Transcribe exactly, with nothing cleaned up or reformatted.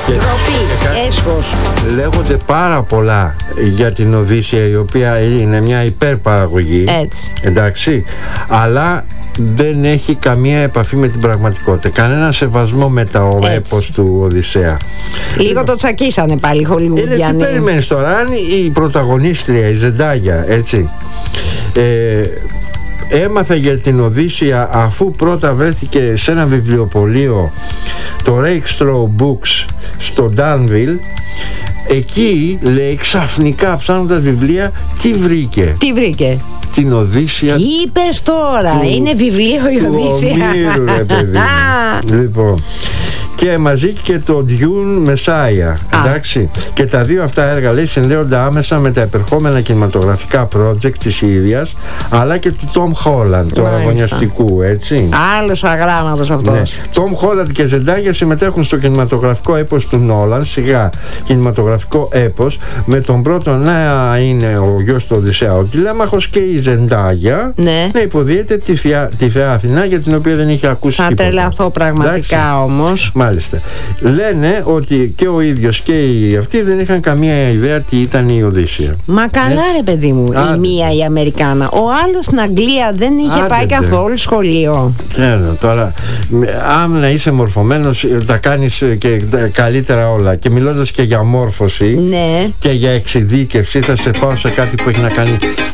Ντροπή, έσχος. Λέγονται πάρα πολλά για την Οδύσσεια, η οποία είναι μια υπερπαραγωγή. Έτσι. Εντάξει, αλλά δεν έχει καμία επαφή με την πραγματικότητα. Κανένα σεβασμό με το έπος του Οδυσσέα. Λίγο το τσακίσανε πάλι οι Χολιγουντιανοί. Είναι τι περιμένεις τώρα, αν η πρωταγωνίστρια, η Ζεντάγια, έτσι, ε, έμαθε για την Οδύσσεια αφού πρώτα βρέθηκε σε ένα βιβλιοπωλείο, το Rakestraw Books στο Danville. Εκεί, λέει, ξαφνικά ψάχνοντας βιβλία, τι βρήκε? Τι βρήκε? Την Οδύσσεια. Τι είπες τώρα? Του, είναι βιβλίο η Οδύσσεια. Του Ομήρου, ρε παιδί μου. Λοιπόν, και μαζί και το Dune Messiah, εντάξει. Και τα δύο αυτά έργα, λέει, συνδέονται άμεσα με τα επερχόμενα κινηματογραφικά project της ίδιας, αλλά και του Tom Holland, του αραβωνιαστικού, έτσι. Άλλος αγράμματος αυτός. Ναι. Tom Holland και Ζεντάγια συμμετέχουν στο κινηματογραφικό έπος του Νόλαν, σιγά κινηματογραφικό έπος, με τον πρώτο να είναι ο γιος του Οδυσσέα ο Τηλέμαχος και η Ζεντάγια, ναι, να υποδίεται τη, θεία, τη Θεά Αθηνά, για την οποία δεν είχε ακούσει θα τίποτα. Θα τρελαθώ πραγματικά όμως. Μάλιστα. Λένε ότι και ο ίδιος και οι αυτοί δεν είχαν καμία ιδέα τι ήταν η Οδύσσεια. Μα καλά, έτσι, ρε παιδί μου. Άντε. Η μία η Αμερικάνα. Ο άλλος στην Αγγλία δεν είχε Άντε. πάει καθόλου σχολείο. Τέλο, τώρα, αν να είσαι μορφωμένος, τα κάνεις και καλύτερα όλα. Και μιλώντας και για μόρφωση, ναι, και για εξειδίκευση, θα σε πάω σε κάτι που έχει να κάνει